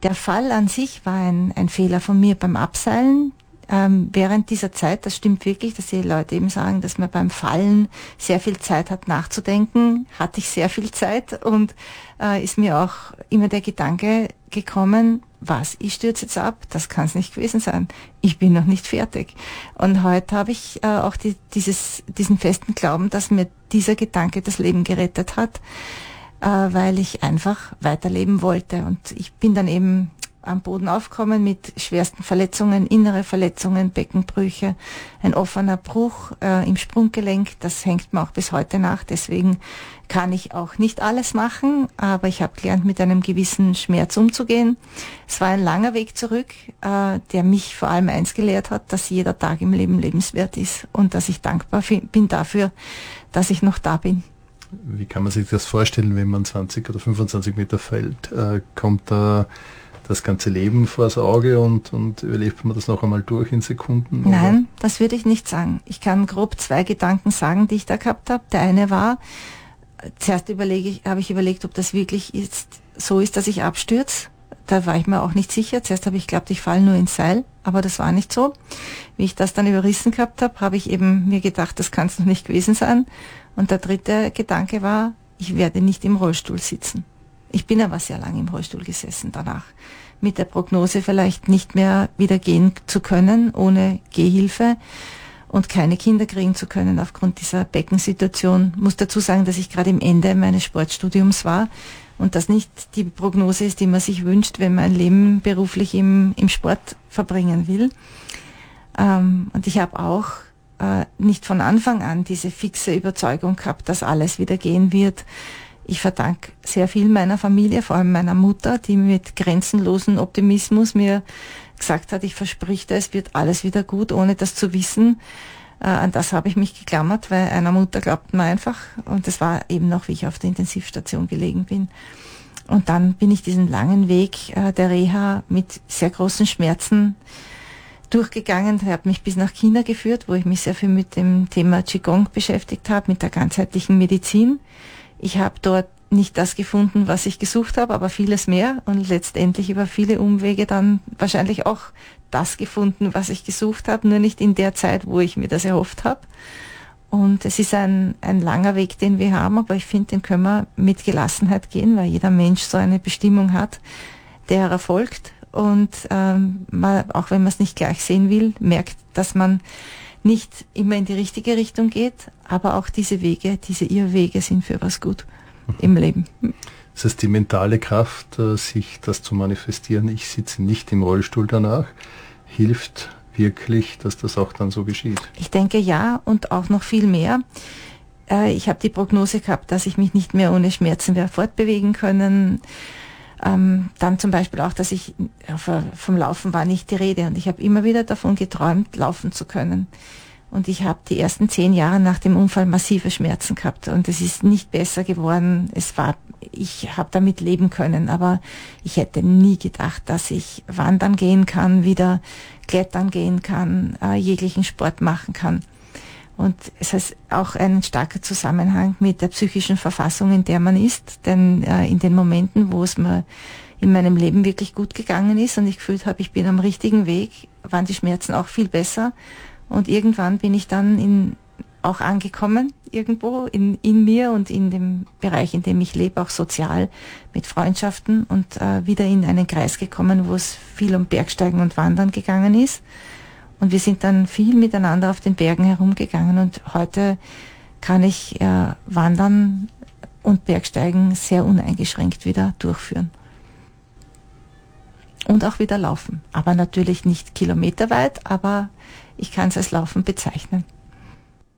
Der Fall an sich war ein Fehler von mir beim Abseilen. Während dieser Zeit, das stimmt wirklich, dass die Leute eben sagen, dass man beim Fallen sehr viel Zeit hat nachzudenken, hatte ich sehr viel Zeit und ist mir auch immer der Gedanke gekommen, was, ich stürze jetzt ab, das kann es nicht gewesen sein, ich bin noch nicht fertig. Und heute habe ich auch diesen festen Glauben, dass mir dieser Gedanke das Leben gerettet hat, weil ich einfach weiterleben wollte. Und ich bin dann eben am Boden aufkommen mit schwersten Verletzungen, innere Verletzungen, Beckenbrüche, ein offener Bruch im Sprunggelenk, das hängt mir auch bis heute nach. Deswegen kann ich auch nicht alles machen, aber ich habe gelernt, mit einem gewissen Schmerz umzugehen. Es war ein langer Weg zurück, der mich vor allem eins gelehrt hat, dass jeder Tag im Leben lebenswert ist und dass ich dankbar bin dafür, dass ich noch da bin. Wie kann man sich das vorstellen, wenn man 20 oder 25 Meter fällt? Kommt da das ganze Leben vors Auge und überlebt man das noch einmal durch in Sekunden? Nein, oder? das würde ich nicht sagen. Ich kann grob 2 Gedanken sagen, die ich da gehabt habe. Der eine war, zuerst habe ich überlegt, ob das wirklich so ist, dass ich abstürze. Da war ich mir auch nicht sicher. Zuerst habe ich geglaubt, ich falle nur ins Seil, aber das war nicht so. Wie ich das dann überrissen gehabt habe, habe ich eben mir gedacht, das kann es noch nicht gewesen sein. Und der dritte Gedanke war, ich werde nicht im Rollstuhl sitzen. Ich bin aber sehr lange im Rollstuhl gesessen danach. Mit der Prognose vielleicht nicht mehr wieder gehen zu können, ohne Gehhilfe und keine Kinder kriegen zu können aufgrund dieser Beckensituation. Ich muss dazu sagen, dass ich gerade im Ende meines Sportstudiums war und das nicht die Prognose ist, die man sich wünscht, wenn man ein Leben beruflich im Sport verbringen will. Und ich habe auch nicht von Anfang an diese fixe Überzeugung gehabt, dass alles wieder gehen wird. Ich verdanke sehr viel meiner Familie, vor allem meiner Mutter, die mit grenzenlosem Optimismus mir gesagt hat, ich verspreche dir, es wird alles wieder gut, ohne das zu wissen. An das habe ich mich geklammert, weil einer Mutter glaubt man einfach. Und das war eben noch, wie ich auf der Intensivstation gelegen bin. Und dann bin ich diesen langen Weg der Reha mit sehr großen Schmerzen durchgegangen. Er hat mich bis nach China geführt, wo ich mich sehr viel mit dem Thema Qigong beschäftigt habe, mit der ganzheitlichen Medizin. Ich habe dort nicht das gefunden, was ich gesucht habe, aber vieles mehr und letztendlich über viele Umwege dann wahrscheinlich auch das gefunden, was ich gesucht habe, nur nicht in der Zeit, wo ich mir das erhofft habe. Und es ist ein langer Weg, den wir haben, aber ich finde, den können wir mit Gelassenheit gehen, weil jeder Mensch so eine Bestimmung hat, der erfolgt und auch wenn man es nicht gleich sehen will, merkt, dass man nicht immer in die richtige Richtung geht, aber auch diese Wege, diese Irrwege sind für was gut im Leben. Das heißt, die mentale Kraft, sich das zu manifestieren, ich sitze nicht im Rollstuhl danach, hilft wirklich, dass das auch dann so geschieht? Ich denke ja und auch noch viel mehr. Ich habe die Prognose gehabt, dass ich mich nicht mehr ohne Schmerzen werde fortbewegen können. Dann zum Beispiel auch, dass ich vom Laufen war nicht die Rede und ich habe immer wieder davon geträumt, laufen zu können. Und ich habe die ersten 10 Jahre nach dem Unfall massive Schmerzen gehabt und es ist nicht besser geworden. Ich habe damit leben können, aber ich hätte nie gedacht, dass ich wandern gehen kann, wieder klettern gehen kann, jeglichen Sport machen kann. Und es hat auch einen starken Zusammenhang mit der psychischen Verfassung, in der man ist. Denn in den Momenten, wo es mir in meinem Leben wirklich gut gegangen ist und ich gefühlt habe, ich bin am richtigen Weg, waren die Schmerzen auch viel besser. Und irgendwann bin ich dann auch angekommen, irgendwo in mir und in dem Bereich, in dem ich lebe, auch sozial mit Freundschaften und wieder in einen Kreis gekommen, wo es viel um Bergsteigen und Wandern gegangen ist. Und wir sind dann viel miteinander auf den Bergen herumgegangen und heute kann ich Wandern und Bergsteigen sehr uneingeschränkt wieder durchführen. Und auch wieder laufen. Aber natürlich nicht kilometerweit, aber ich kann es als Laufen bezeichnen.